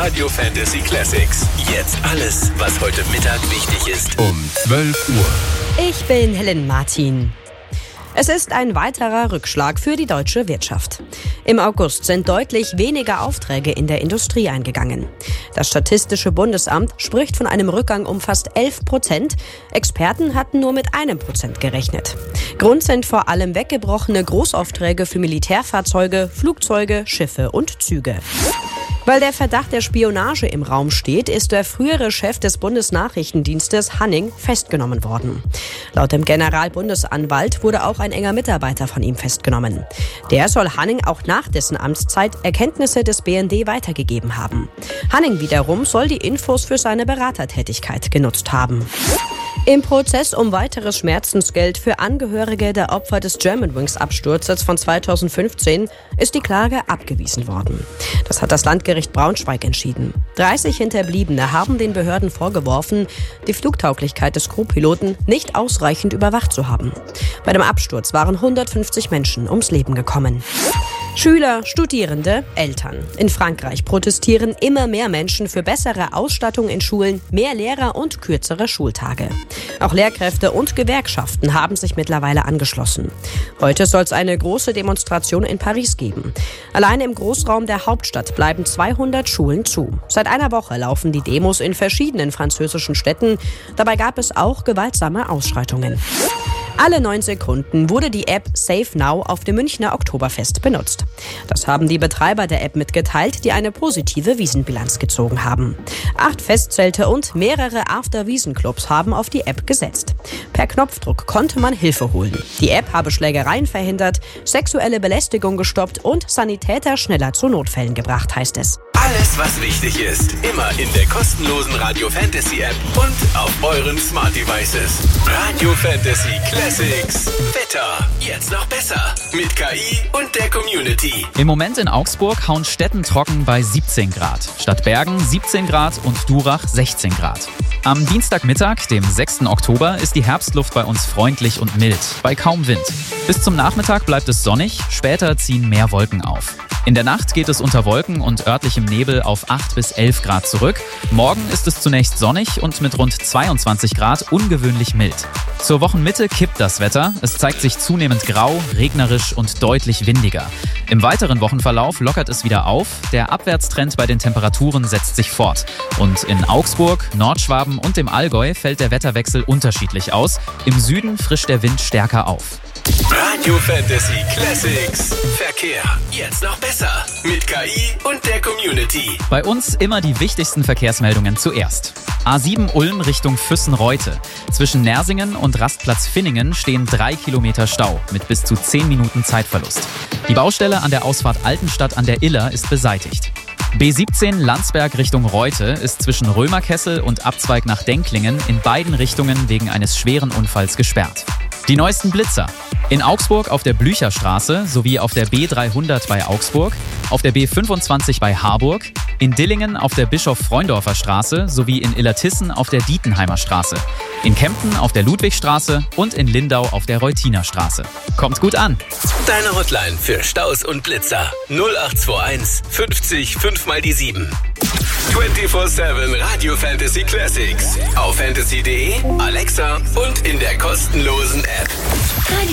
Radio Fantasy Classics. Jetzt alles, was heute Mittag wichtig ist. Um 12 Uhr. Ich bin Helen Martin. Es ist ein weiterer Rückschlag für die deutsche Wirtschaft. Im August sind deutlich weniger Aufträge in der Industrie eingegangen. Das Statistische Bundesamt spricht von einem Rückgang um fast 11%. Experten hatten nur mit 1% gerechnet. Grund sind vor allem weggebrochene Großaufträge für Militärfahrzeuge, Flugzeuge, Schiffe und Züge. Weil der Verdacht der Spionage im Raum steht, ist der frühere Chef des Bundesnachrichtendienstes Hanning festgenommen worden. Laut dem Generalbundesanwalt wurde auch ein enger Mitarbeiter von ihm festgenommen. Der soll Hanning auch nach dessen Amtszeit Erkenntnisse des BND weitergegeben haben. Hanning wiederum soll die Infos für seine Beratertätigkeit genutzt haben. Im Prozess um weiteres Schmerzensgeld für Angehörige der Opfer des Germanwings-Absturzes von 2015 ist die Klage abgewiesen worden. Das hat das Landgericht Braunschweig entschieden. 30 Hinterbliebene haben den Behörden vorgeworfen, die Flugtauglichkeit des Crewpiloten nicht ausreichend überwacht zu haben. Bei dem Absturz waren 150 Menschen ums Leben gekommen. Schüler, Studierende, Eltern. In Frankreich protestieren immer mehr Menschen für bessere Ausstattung in Schulen, mehr Lehrer und kürzere Schultage. Auch Lehrkräfte und Gewerkschaften haben sich mittlerweile angeschlossen. Heute soll es eine große Demonstration in Paris geben. Allein im Großraum der Hauptstadt bleiben 200 Schulen zu. Seit einer Woche laufen die Demos in verschiedenen französischen Städten. Dabei gab es auch gewaltsame Ausschreitungen. Alle 9 Sekunden wurde die App Save Now auf dem Münchner Oktoberfest benutzt. Das haben die Betreiber der App mitgeteilt, die eine positive Wiesenbilanz gezogen haben. 8 Festzelte und mehrere After-Wiesen-Clubs haben auf die App gesetzt. Per Knopfdruck konnte man Hilfe holen. Die App habe Schlägereien verhindert, sexuelle Belästigung gestoppt und Sanitäter schneller zu Notfällen gebracht, heißt es. Alles, was wichtig ist, immer in der kostenlosen Radio Fantasy App und auf euren Smart Devices. Radio Fantasy Classics. Wetter. Jetzt noch besser. Mit KI und der Community. Im Moment in Augsburg hauen Städten trocken bei 17 Grad. Stadt Bergen 17 Grad und Durach 16 Grad. Am Dienstagmittag, dem 6. Oktober, ist die Herbstluft bei uns freundlich und mild, bei kaum Wind. Bis zum Nachmittag bleibt es sonnig, später ziehen mehr Wolken auf. In der Nacht geht es unter Wolken und örtlichem Nebel auf 8 bis 11 Grad zurück. Morgen ist es zunächst sonnig und mit rund 22 Grad ungewöhnlich mild. Zur Wochenmitte kippt das Wetter. Es zeigt sich zunehmend grau, regnerisch und deutlich windiger. Im weiteren Wochenverlauf lockert es wieder auf. Der Abwärtstrend bei den Temperaturen setzt sich fort. Und in Augsburg, Nordschwaben und dem Allgäu fällt der Wetterwechsel unterschiedlich aus. Im Süden frischt der Wind stärker auf. Radio Fantasy Classics. Verkehr. Jetzt noch besser. Mit KI und der Community. Bei uns immer die wichtigsten Verkehrsmeldungen zuerst. A7 Ulm Richtung Füssen-Reute. Zwischen Nersingen und Rastplatz Finningen stehen 3 Kilometer Stau mit bis zu 10 Minuten Zeitverlust. Die Baustelle an der Ausfahrt Altenstadt an der Iller ist beseitigt. B17 Landsberg Richtung Reute ist zwischen Römerkessel und Abzweig nach Denklingen in beiden Richtungen wegen eines schweren Unfalls gesperrt. Die neuesten Blitzer. In Augsburg auf der Blücherstraße sowie auf der B300 bei Augsburg, auf der B25 bei Harburg, in Dillingen auf der Bischof-Freundorfer Straße sowie in Illertissen auf der Dietenheimer Straße, in Kempten auf der Ludwigstraße und in Lindau auf der Reutiner Straße. Kommt gut an! Deine Hotline für Staus und Blitzer 0821 50 5 mal die 7. 24/7 Radio Fantasy Classics. Auf fantasy.de, Alexa und in der kostenlosen App.